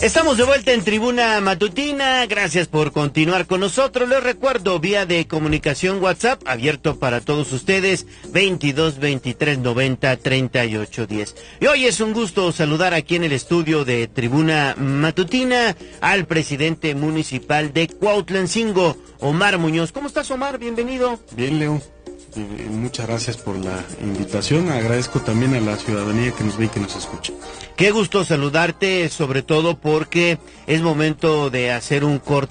Estamos de vuelta en Tribuna Matutina, gracias por continuar con nosotros. Les recuerdo, vía de comunicación WhatsApp, abierto para todos ustedes, 22 23 90 38 10. Y hoy es un gusto saludar aquí en el estudio de Tribuna Matutina al presidente municipal de Cuautlancingo, Omar Muñoz. ¿Cómo estás, Omar? Bienvenido. Bien, Leo. Muchas gracias por la invitación. Agradezco también a la ciudadanía que nos ve y que nos escucha. Qué gusto saludarte, sobre todo porque es momento de hacer un corte